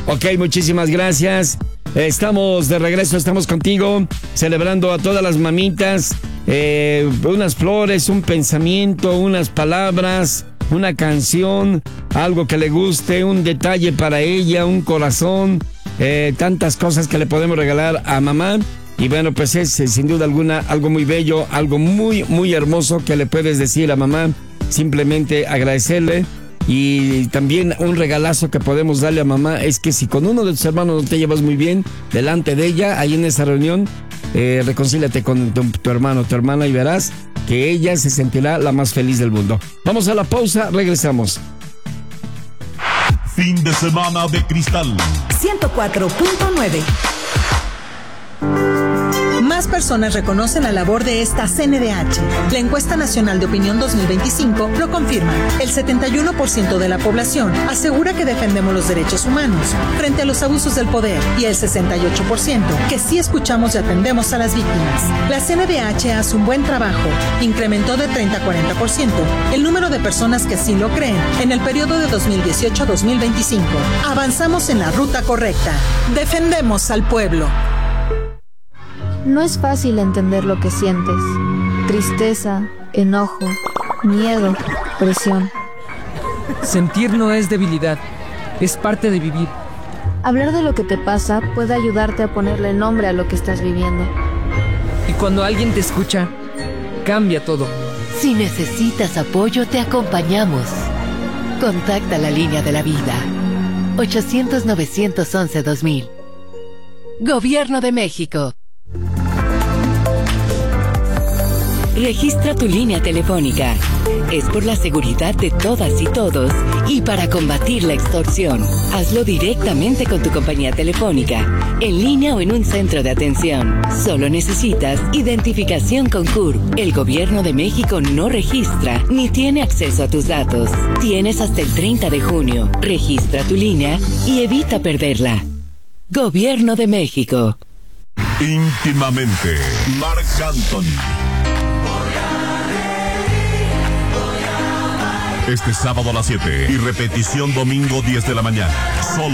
Ok, muchísimas gracias. Estamos de regreso, estamos contigo, celebrando a todas las mamitas. Unas flores, un pensamiento, unas palabras, una canción, algo que le guste, un detalle para ella, un corazón, tantas cosas que le podemos regalar a mamá. Y bueno, pues es sin duda alguna algo muy bello, algo muy, muy hermoso que le puedes decir a mamá. Simplemente agradecerle. Y también un regalazo que podemos darle a mamá es que si con uno de tus hermanos no te llevas muy bien, delante de ella, ahí en esa reunión, reconcíliate con tu hermano o tu hermana y verás que ella se sentirá la más feliz del mundo. Vamos a la pausa, regresamos. Fin de semana de cristal. 104.9. Más personas reconocen la labor de esta CNDH. La encuesta nacional de opinión 2025 lo confirma. El 71% de la población asegura que defendemos los derechos humanos frente a los abusos del poder y el 68% que sí escuchamos y atendemos a las víctimas. La CNDH hace un buen trabajo. Incrementó de 30 a 40% el número de personas que sí lo creen en el periodo de 2018 a 2025. Avanzamos en la ruta correcta. Defendemos al pueblo. No es fácil entender lo que sientes. Tristeza, enojo, miedo, presión. Sentir no es debilidad, es parte de vivir. Hablar de lo que te pasa puede ayudarte a ponerle nombre a lo que estás viviendo. Y cuando alguien te escucha, cambia todo. Si necesitas apoyo, te acompañamos. Contacta la línea de la vida. 800-911-2000. Gobierno de México. Registra tu línea telefónica. Es por la seguridad de todas y todos y para combatir la extorsión. Hazlo directamente con tu compañía telefónica, en línea o en un centro de atención. Solo necesitas identificación con CURP. El Gobierno de México no registra ni tiene acceso a tus datos. Tienes hasta el 30 de junio. Registra tu línea y evita perderla. Gobierno de México. Íntimamente, Marc Anthony. Este sábado a las 7 y repetición domingo 10 de la mañana. Solo